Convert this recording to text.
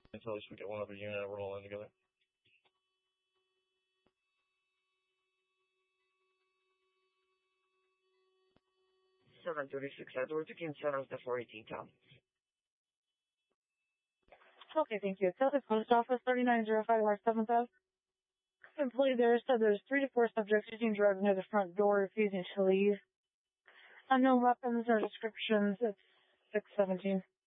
until at least we get one other unit rolling together. 736 Edward, again, center of the 418 Tom. Okay, thank you. Tell the post office 3905 West 7th. Employee there said there's 3 to 4 subjects using drugs near the front door, refusing to leave. Unknown weapons or descriptions. It's 617.